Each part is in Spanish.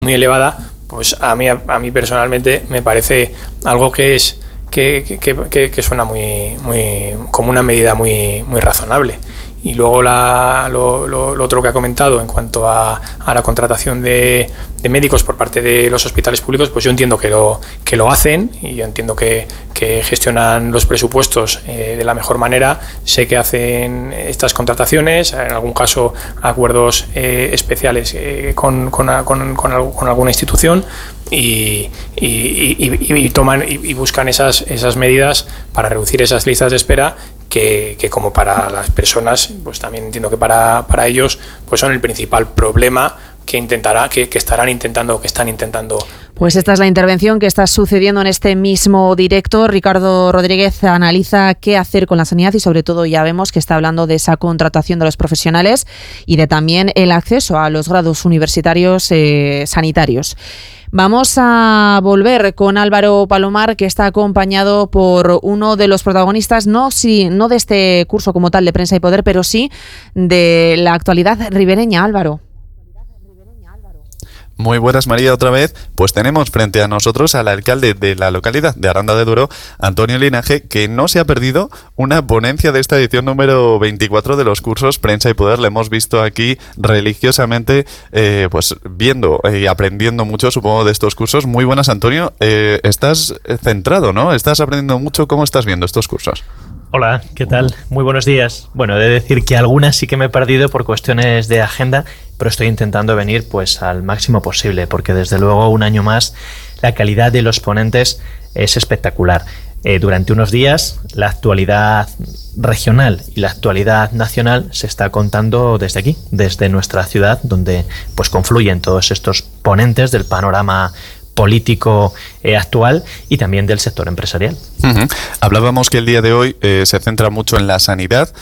muy elevada, pues a mí personalmente me parece algo que suena muy como una medida muy razonable. Y luego lo otro que ha comentado en cuanto a la contratación de médicos por parte de los hospitales públicos, pues yo entiendo que lo hacen, y yo entiendo que gestionan los presupuestos de la mejor manera. Sé que hacen estas contrataciones, en algún caso acuerdos especiales con alguna institución, y toman y buscan esas medidas para reducir esas listas de espera que como para las personas, pues también entiendo que para ellos pues son el principal problema que están intentando. Pues esta es la intervención que está sucediendo en este mismo directo. Ricardo Rodríguez analiza qué hacer con la sanidad y sobre todo ya vemos que está hablando de esa contratación de los profesionales y de también el acceso a los grados universitarios sanitarios. Vamos a volver con Álvaro Palomar, que está acompañado por uno de los protagonistas, no de este curso como tal de Prensa y Poder, pero sí de la actualidad ribereña. Álvaro. Muy buenas, María, otra vez. Pues tenemos frente a nosotros al alcalde de la localidad de Aranda de Duero, Antonio Linaje, que no se ha perdido una ponencia de esta edición número 24 de los cursos Prensa y Poder. Le hemos visto aquí religiosamente, pues viendo y aprendiendo mucho, supongo, de estos cursos. Muy buenas, Antonio. Estás centrado, ¿no? Estás aprendiendo mucho. ¿Cómo estás viendo estos cursos? Hola, ¿qué tal? Muy buenos días. Bueno, he de decir que algunas sí que me he perdido por cuestiones de agenda, pero estoy intentando venir pues al máximo posible, porque desde luego un año más la calidad de los ponentes es espectacular. Durante unos días la actualidad regional y la actualidad nacional se está contando desde aquí, desde nuestra ciudad, donde pues confluyen todos estos ponentes del panorama político actual y también del sector empresarial. Uh-huh. Hablábamos que el día de hoy se centra mucho en la sanidad.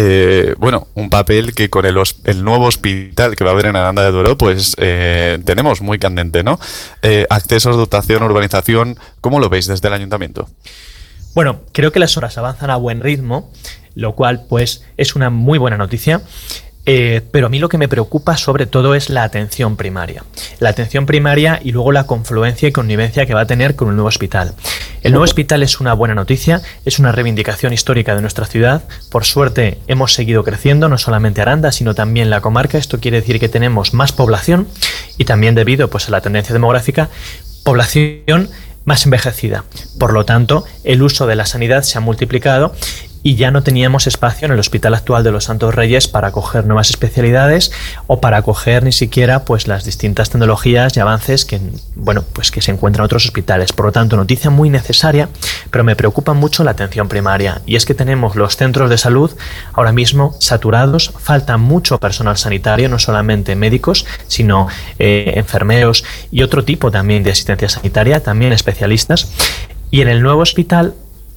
Bueno, un papel que con el nuevo hospital que va a haber en Aranda de Duero, pues tenemos muy candente, ¿no? Accesos, dotación, urbanización, ¿cómo lo veis desde el ayuntamiento? Bueno, creo que las horas avanzan a buen ritmo, lo cual pues es una muy buena noticia. Pero a mí lo que me preocupa sobre todo es la atención primaria. La atención primaria y luego la confluencia y connivencia que va a tener con el nuevo hospital. El nuevo hospital es una buena noticia, es una reivindicación histórica de nuestra ciudad. Por suerte hemos seguido creciendo, no solamente Aranda, sino también la comarca. Esto quiere decir que tenemos más población y también debido pues a la tendencia demográfica, población más envejecida. Por lo tanto, el uso de la sanidad se ha multiplicado y ya no teníamos espacio en el hospital actual de los Santos Reyes para acoger nuevas especialidades o para acoger ni siquiera pues las distintas tecnologías y avances que, bueno, pues que se encuentran en otros hospitales. Por lo tanto, noticia muy necesaria, pero me preocupa mucho la atención primaria. Y es que tenemos los centros de salud ahora mismo saturados, falta mucho personal sanitario, no solamente médicos, sino enfermeros y otro tipo también de asistencia sanitaria, también especialistas. Y en el nuevo hospital,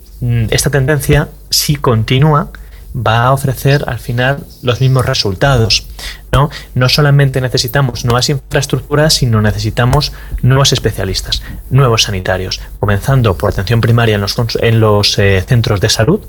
esta tendencia, si continúa, va a ofrecer al final los mismos resultados, ¿no? No solamente necesitamos nuevas infraestructuras, sino necesitamos nuevos especialistas, nuevos sanitarios, comenzando por atención primaria en los centros de salud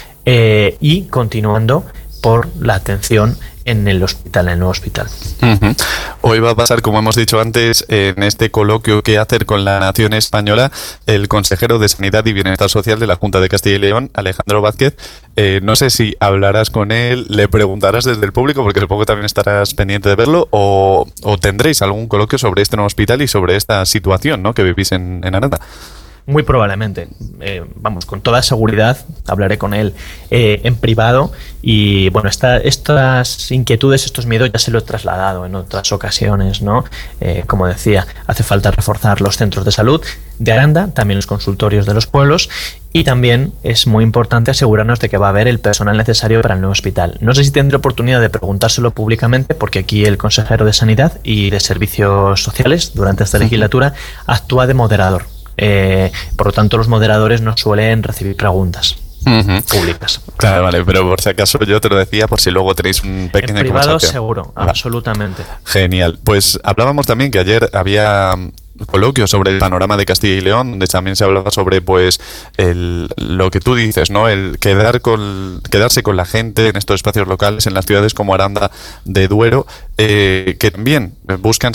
y continuando por la atención en el hospital, en el nuevo hospital. Uh-huh. Hoy va a pasar, como hemos dicho antes, en este coloquio ¿Qué hacer con la nación española?, el consejero de Sanidad y Bienestar Social de la Junta de Castilla y León, Alejandro Vázquez. No sé si hablarás con él, le preguntarás desde el público, porque supongo que también estarás pendiente de verlo, o tendréis algún coloquio sobre este nuevo hospital y sobre esta situación, ¿no?, que vivís en Aranda. Muy probablemente, vamos, con toda seguridad hablaré con él en privado y bueno, estas inquietudes, estos miedos ya se lo he trasladado en otras ocasiones, ¿no? Como decía, hace falta reforzar los centros de salud de Aranda, también los consultorios de los pueblos y también es muy importante asegurarnos de que va a haber el personal necesario para el nuevo hospital. No sé si tendré oportunidad de preguntárselo públicamente porque aquí el consejero de Sanidad y de Servicios Sociales durante esta legislatura actúa de moderador. Por lo tanto, los moderadores no suelen recibir preguntas públicas. Claro, vale, pero por si acaso yo te lo decía por si luego tenéis un pequeño en privado conversación. Seguro, absolutamente. Genial. Pues hablábamos también que ayer había coloquio sobre el panorama de Castilla y León, donde también se hablaba sobre pues lo que tú dices, ¿no? El quedarse con la gente en estos espacios locales, en las ciudades como Aranda de Duero, que también buscan ser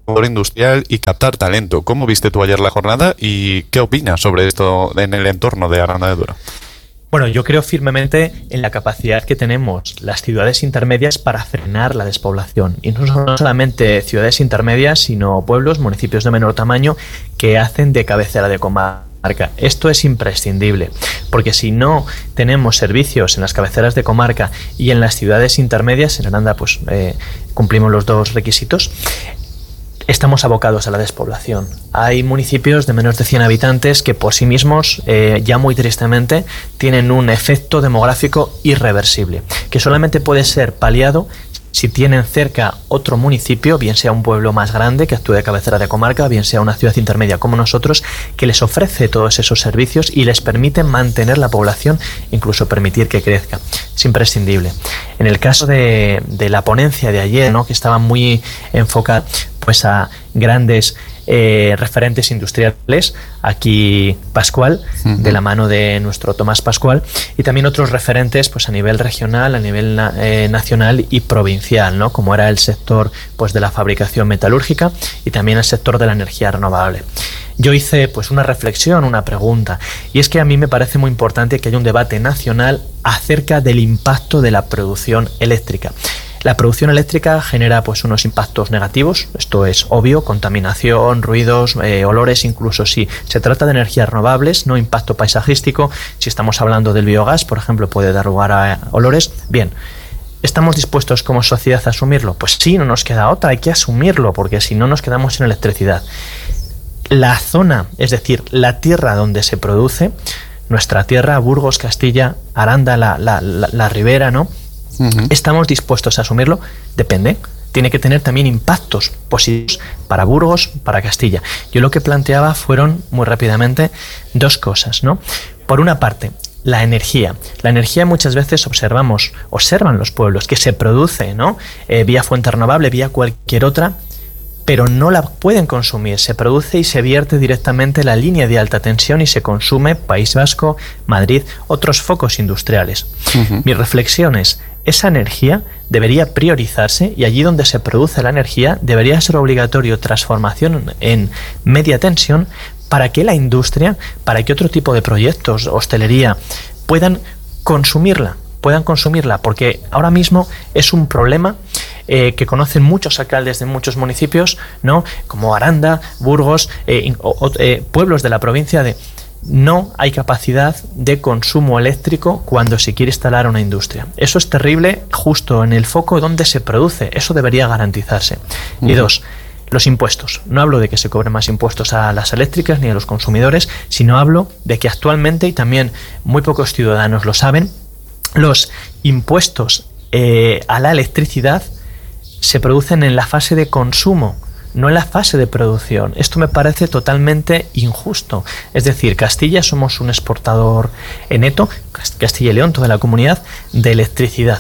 sector industrial y captar talento. ¿Cómo viste tú ayer la jornada y qué opinas sobre esto en el entorno de Aranda de Duero? Bueno, yo creo firmemente en la capacidad que tenemos las ciudades intermedias para frenar la despoblación. Y no solamente ciudades intermedias, sino pueblos, municipios de menor tamaño que hacen de cabecera de comarca. Esto es imprescindible, porque si no tenemos servicios en las cabeceras de comarca y en las ciudades intermedias, en Aranda pues cumplimos los dos requisitos, estamos abocados a la despoblación. Hay municipios de menos de 100 habitantes que por sí mismos, ya muy tristemente, tienen un efecto demográfico irreversible, que solamente puede ser paliado si tienen cerca otro municipio, bien sea un pueblo más grande que actúe de cabecera de comarca, bien sea una ciudad intermedia como nosotros, que les ofrece todos esos servicios y les permite mantener la población, incluso permitir que crezca. Es imprescindible. En el caso de la ponencia de ayer, ¿no?, que estaba muy enfocada pues a grandes referentes industriales, aquí Pascual, de la mano de nuestro Tomás Pascual, y también otros referentes pues a nivel regional, a nivel nacional y provincial, ¿no?, como era el sector pues de la fabricación metalúrgica y también el sector de la energía renovable. Yo hice pues una reflexión, una pregunta, y es que a mí me parece muy importante que haya un debate nacional acerca del impacto de la producción eléctrica. La producción eléctrica genera pues unos impactos negativos, esto es obvio, contaminación, ruidos, olores, incluso si se trata de energías renovables, no impacto paisajístico. Si estamos hablando del biogás, por ejemplo, puede dar lugar a olores. Bien, ¿estamos dispuestos como sociedad a asumirlo? Pues sí, no nos queda otra, hay que asumirlo, porque si no nos quedamos sin electricidad. La zona, es decir, la tierra donde se produce, nuestra tierra, Burgos, Castilla, Aranda, la Ribera, ¿no? ¿Estamos dispuestos a asumirlo? Depende. Tiene que tener también impactos positivos para Burgos, para Castilla. Yo lo que planteaba fueron, muy rápidamente, dos cosas, ¿no? Por una parte, la energía. La energía muchas veces observan los pueblos que se produce, ¿no?, vía fuente renovable, vía cualquier otra, pero no la pueden consumir. Se produce y se vierte directamente la línea de alta tensión y se consume País Vasco, Madrid, otros focos industriales. Mi reflexión es, esa energía debería priorizarse y allí donde se produce la energía debería ser obligatorio transformación en media tensión para que la industria, para que otro tipo de proyectos, hostelería, puedan consumirla, porque ahora mismo es un problema que conocen muchos alcaldes de muchos municipios, ¿no?, como Aranda, Burgos, pueblos de la provincia de... No hay capacidad de consumo eléctrico cuando se quiere instalar una industria. Eso es terrible justo en el foco donde se produce. Eso debería garantizarse. Y dos, los impuestos. No hablo de que se cobren más impuestos a las eléctricas ni a los consumidores, sino hablo de que actualmente, y también muy pocos ciudadanos lo saben, los impuestos a la electricidad se producen en la fase de consumo, no en la fase de producción. Esto me parece totalmente injusto. Es decir, Castilla somos un exportador neto, Castilla y León, toda la comunidad, de electricidad.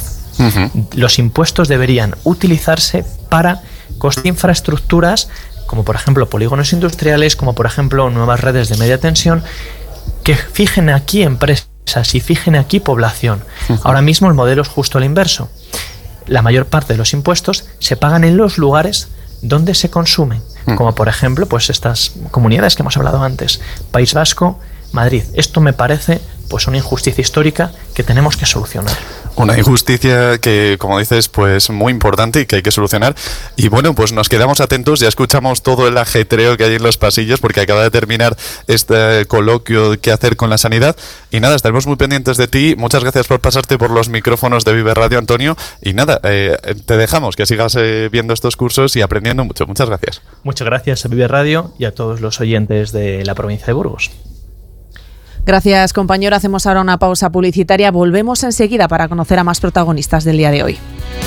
Los impuestos deberían utilizarse para construir infraestructuras, como por ejemplo polígonos industriales, como por ejemplo nuevas redes de media tensión, que fijen aquí empresas y fijen aquí población. Ahora mismo el modelo es justo el inverso. La mayor parte de los impuestos se pagan en los lugares donde se consumen, como por ejemplo pues estas comunidades que hemos hablado antes, País Vasco, Madrid. Esto me parece pues una injusticia histórica que tenemos que solucionar. Una injusticia que, como dices, pues muy importante y que hay que solucionar. Y bueno, pues nos quedamos atentos, ya escuchamos todo el ajetreo que hay en los pasillos porque acaba de terminar este coloquio ¿Qué hacer con la sanidad? Y nada, estaremos muy pendientes de ti. Muchas gracias por pasarte por los micrófonos de Vive Radio, Antonio. Y nada, te dejamos que sigas viendo estos cursos y aprendiendo mucho. Muchas gracias. Muchas gracias a Vive Radio y a todos los oyentes de la provincia de Burgos. Gracias, compañero. Hacemos ahora una pausa publicitaria. Volvemos enseguida para conocer a más protagonistas del día de hoy.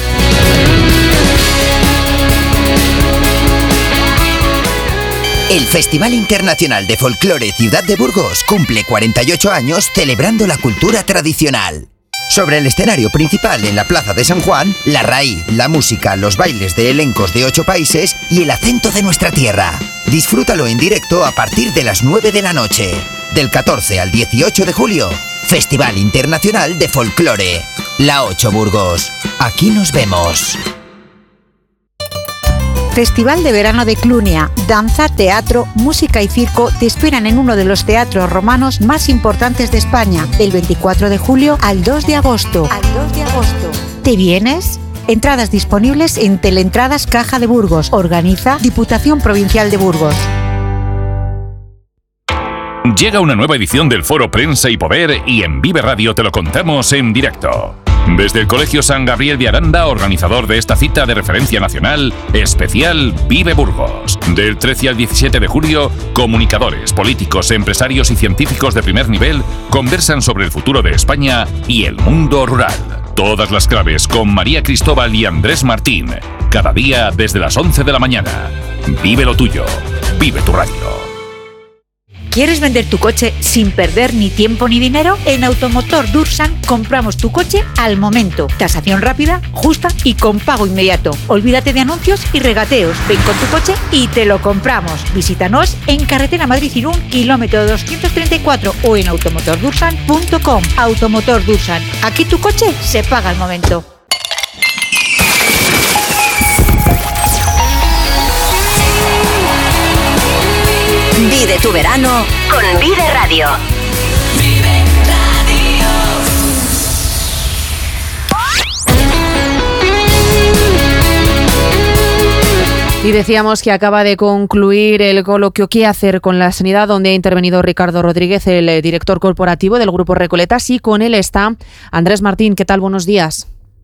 El Festival Internacional de Folclore Ciudad de Burgos cumple 48 años celebrando la cultura tradicional. Sobre el escenario principal en la Plaza de San Juan, la raíz, la música, los bailes de elencos de 8 países y el acento de nuestra tierra. Disfrútalo en directo a partir de las 9 de la noche. Del 14 al 18 de julio, Festival Internacional de Folclore. La 8 Burgos. Aquí nos vemos. Festival de Verano de Clunia. Danza, teatro, música y circo te esperan en uno de los teatros romanos más importantes de España, del 24 de julio al 2 de agosto. ¿Te vienes? Entradas disponibles en Teleentradas Caja de Burgos. Organiza Diputación Provincial de Burgos. Llega una nueva edición del Foro Prensa y Poder y en Vive Radio te lo contamos en directo. Desde el Colegio San Gabriel de Aranda, organizador de esta cita de referencia nacional, especial Vive Burgos. Del 13 al 17 de julio, comunicadores, políticos, empresarios y científicos de primer nivel conversan sobre el futuro de España y el mundo rural. Todas las claves con María Cristóbal y Andrés Martín. Cada día desde las 11 de la mañana. Vive lo tuyo. Vive tu radio. ¿Quieres vender tu coche sin perder ni tiempo ni dinero? En Automotor Dursan compramos tu coche al momento. Tasación rápida, justa y con pago inmediato. Olvídate de anuncios y regateos. Ven con tu coche y te lo compramos. Visítanos en Carretera Madrid-Irún, kilómetro 234 o en automotordursan.com. Automotor Dursan. Aquí tu coche se paga al momento. Vive tu verano con Vive Radio. Vive Radio. Y decíamos que acaba de concluir el coloquio ¿Qué hacer con la sanidad?, donde ha intervenido Ricardo Rodríguez, el director corporativo del Grupo Recoletas, y con él está Andrés Martín. ¿Qué tal? Buenos días.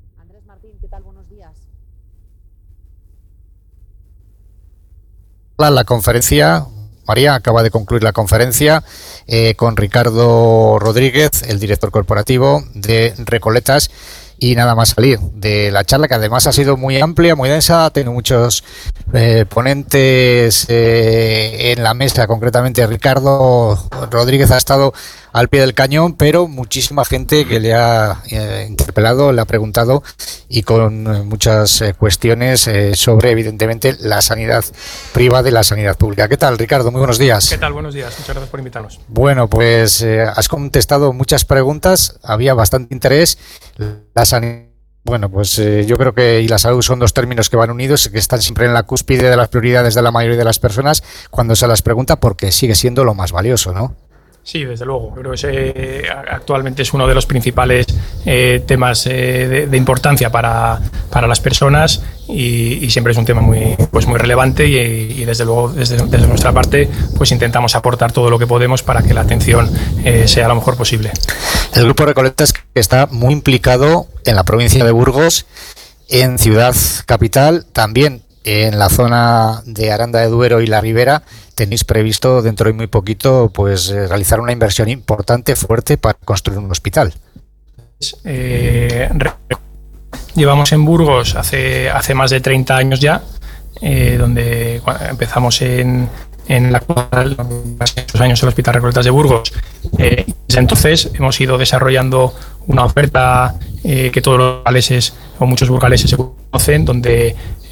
La conferencia, María, acaba de concluir la conferencia con Ricardo Rodríguez, el director corporativo de Recoletas, y nada más salir de la charla, que además ha sido muy amplia, muy densa, ha tenido muchos ponentes en la mesa. Concretamente Ricardo Rodríguez ha estado al pie del cañón, pero muchísima gente que le ha interpelado, le ha preguntado, y con muchas cuestiones sobre, evidentemente, la sanidad privada y la sanidad pública. ¿Qué tal, Ricardo? Muy buenos días. ¿Qué tal? Buenos días. Muchas gracias por invitarnos. Bueno, pues has contestado muchas preguntas, había bastante interés. La sanidad, bueno, pues yo creo que y la salud son dos términos que van unidos, que están siempre en la cúspide de las prioridades de la mayoría de las personas cuando se las pregunta, porque sigue siendo lo más valioso, ¿no? Sí, desde luego. Creo que actualmente es uno de los principales temas de importancia para las personas y siempre es un tema muy relevante y desde luego desde nuestra parte pues intentamos aportar todo lo que podemos para que la atención sea lo mejor posible. El Grupo Recoletas está muy implicado en la provincia de Burgos, en Ciudad Capital, también en la zona de Aranda de Duero y la Ribera. Tenéis previsto dentro de muy poquito pues realizar una inversión importante, fuerte, para construir un hospital. Llevamos en Burgos hace más de 30 años ya, donde empezamos en la actual, hace muchos años el Hospital Recoletas de Burgos. Desde entonces hemos ido desarrollando una oferta que todos los burgaleses o muchos burgaleses se conocen, donde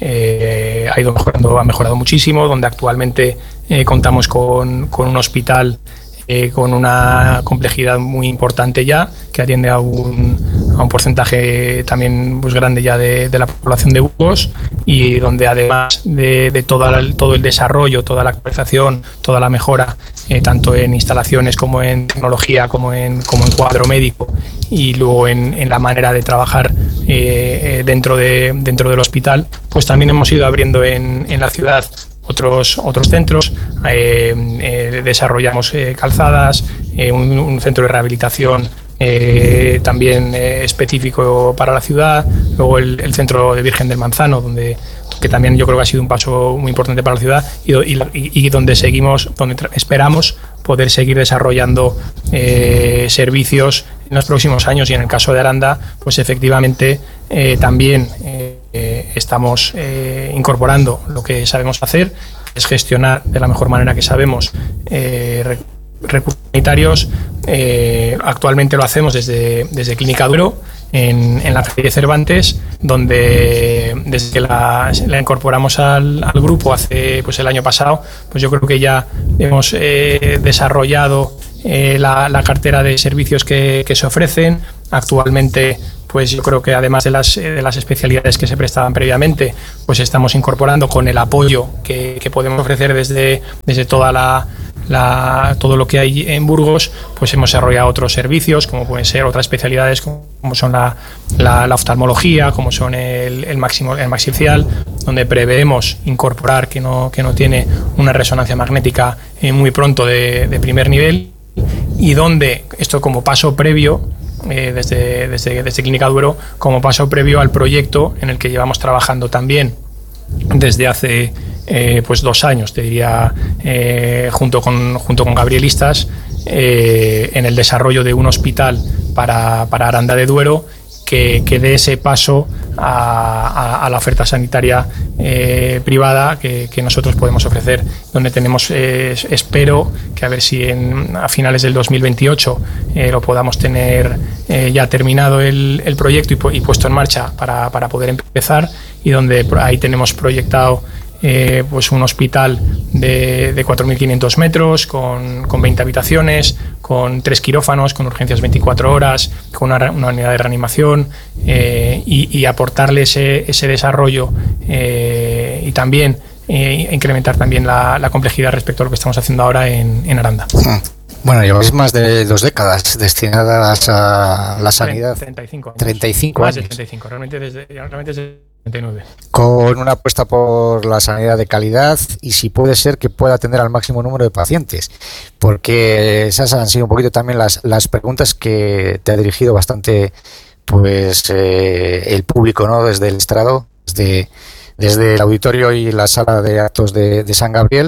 ha mejorado muchísimo, donde actualmente contamos con un hospital con una complejidad muy importante ya, que atiende a un porcentaje también pues grande ya de la población de Burgos, y donde además de todo el desarrollo, toda la actualización, toda la mejora, tanto en instalaciones como en tecnología, como en cuadro médico, y luego en la manera de trabajar dentro del hospital, pues también hemos ido abriendo en la ciudad otros centros. Desarrollamos calzadas, un centro de rehabilitación también específico para la ciudad, luego el centro de Virgen del Manzano, que también yo creo que ha sido un paso muy importante para la ciudad, y donde esperamos poder seguir desarrollando servicios en los próximos años. Y en el caso de Aranda, pues efectivamente también estamos incorporando lo que sabemos hacer, es gestionar de la mejor manera que sabemos recursos sanitarios. Actualmente lo hacemos desde Clínica Duero, en la calle Cervantes, donde desde que la incorporamos al grupo hace el año pasado, pues yo creo que ya hemos desarrollado la cartera de servicios que se ofrecen. Actualmente pues yo creo que además de las especialidades que se prestaban previamente, pues estamos incorporando con el apoyo que podemos ofrecer desde toda todo lo que hay en Burgos, pues hemos desarrollado otros servicios, como pueden ser otras especialidades como son la oftalmología, como son el maxixial, donde preveemos incorporar que no tiene una resonancia magnética muy pronto de primer nivel, y donde esto como paso previo desde Clínica Duero, como paso previo al proyecto en el que llevamos trabajando también desde hace pues 2 años, te diría, junto con Gabriel Istas, en el desarrollo de un hospital para Aranda de Duero que dé ese paso a la oferta sanitaria privada que nosotros podemos ofrecer, donde tenemos, espero que a ver si a finales del 2028 lo podamos tener ya terminado el proyecto y puesto en marcha para poder empezar, y donde ahí tenemos proyectado pues un hospital de 4.500 metros, con 20 habitaciones, con 3 quirófanos, con urgencias 24 horas, con una unidad de reanimación, y aportarle ese desarrollo y también incrementar también la complejidad respecto a lo que estamos haciendo ahora en Aranda. Bueno, lleváis más de 2 décadas destinadas a la sanidad. 35 años. 35 más años. de 35, realmente desde 39. Con una apuesta por la sanidad de calidad y, si puede ser, que pueda atender al máximo número de pacientes, porque esas han sido un poquito también las preguntas que te ha dirigido bastante pues el público, ¿no? Desde el estrado, desde el auditorio y la sala de actos de San Gabriel.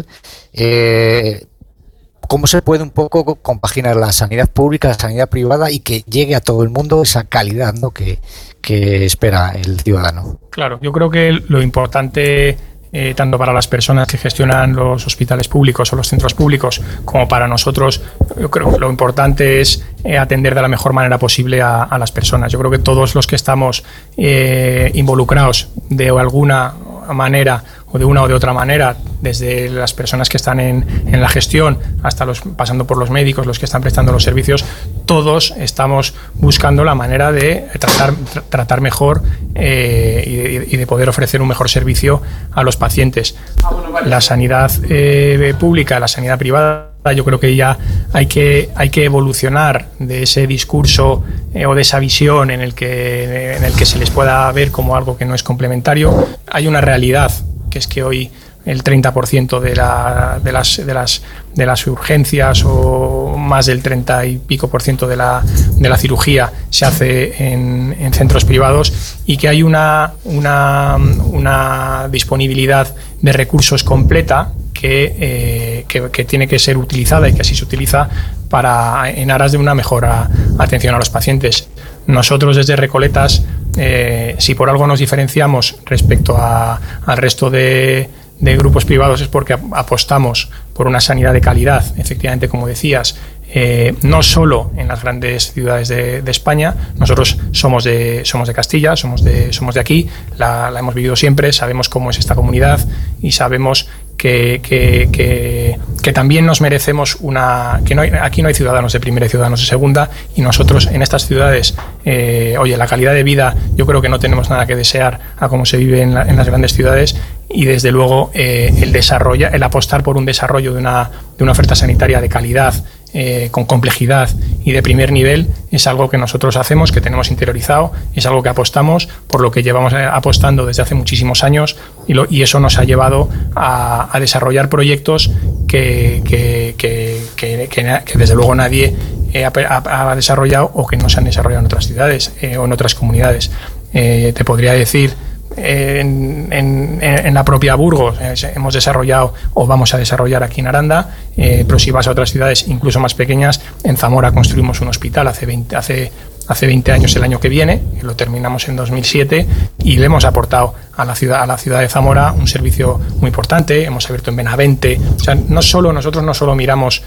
¿Cómo se puede un poco compaginar la sanidad pública, la sanidad privada, y que llegue a todo el mundo esa calidad, ¿no? que espera el ciudadano? Claro, yo creo que lo importante, tanto para las personas que gestionan los hospitales públicos o los centros públicos, como para nosotros, yo creo que lo importante es atender de la mejor manera posible a las personas. Yo creo que todos los que estamos involucrados de alguna manera o de una o de otra manera, desde las personas que están en la gestión hasta pasando por los médicos, los que están prestando los servicios, todos estamos buscando la manera de tratar mejor y de poder ofrecer un mejor servicio a los pacientes. La sanidad pública, la sanidad privada, yo creo que ya hay que evolucionar de ese discurso o de esa visión en el que se les pueda ver como algo que no es complementario. Hay una realidad, que es que hoy el 30% de las urgencias, o más del 30 y pico % de la cirugía se hace en centros privados, y que hay una disponibilidad de recursos completa que tiene que ser utilizada, y que así se utiliza en aras de una mejor atención a los pacientes. Nosotros desde Recoletas, si por algo nos diferenciamos respecto al resto de grupos privados, es porque apostamos por una sanidad de calidad, efectivamente, como decías, no solo en las grandes ciudades de España. Nosotros somos de Castilla, somos de aquí, la hemos vivido siempre, sabemos cómo es esta comunidad, y sabemos que también nos merecemos aquí no hay ciudadanos de primera y ciudadanos de segunda, y nosotros en estas ciudades, la calidad de vida, yo creo que no tenemos nada que desear a cómo se vive en las grandes ciudades, y desde luego el apostar por un desarrollo de una oferta sanitaria de calidad, con complejidad y de primer nivel, es algo que nosotros hacemos, que tenemos interiorizado, es algo que apostamos, por lo que llevamos apostando desde hace muchísimos años, y eso nos ha llevado a desarrollar proyectos que desde luego nadie ha desarrollado, o que no se han desarrollado en otras ciudades o en otras comunidades. Te podría decir, en la propia Burgos hemos desarrollado, o vamos a desarrollar aquí en Aranda, pero si vas a otras ciudades incluso más pequeñas, en Zamora construimos un hospital hace 20 años, el año que viene, lo terminamos en 2007, y le hemos aportado a la ciudad de Zamora un servicio muy importante. Hemos abierto en Benavente. O sea, nosotros no solo miramos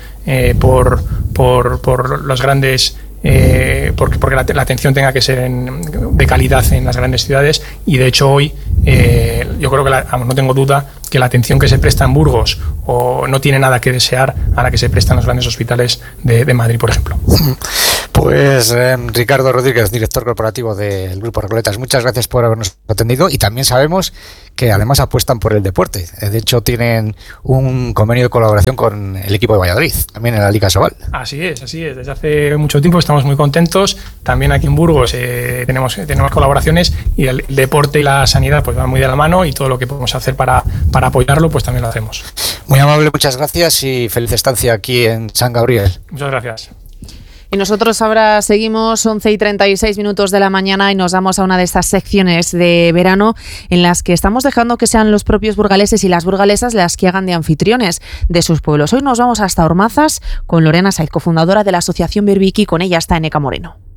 por los grandes, porque la atención tenga que ser de calidad en las grandes ciudades, y de hecho hoy yo creo que no tengo duda que la atención que se presta en Burgos no tiene nada que desear a la que se presta en los grandes hospitales de Madrid, por ejemplo. Pues Ricardo Rodríguez, director corporativo del Grupo Recoletas, muchas gracias por habernos atendido, y también sabemos que además apuestan por el deporte. De hecho, tienen un convenio de colaboración con el equipo de Valladolid, también en la Liga Sobal. Así es. Desde hace mucho tiempo estamos muy contentos. También aquí en Burgos tenemos colaboraciones, y el deporte y la sanidad pues van muy de la mano, y todo lo que podemos hacer para apoyarlo pues también lo hacemos. Muy amable, muchas gracias y feliz estancia aquí en San Gabriel. Muchas gracias. Y nosotros ahora seguimos 11:36 de la mañana y nos vamos a una de estas secciones de verano en las que estamos dejando que sean los propios burgaleses y las burgalesas las que hagan de anfitriones de sus pueblos. Hoy nos vamos hasta Ormazas con Lorena Saiz, cofundadora de la asociación Berbiki. Con ella está Eneca Moreno.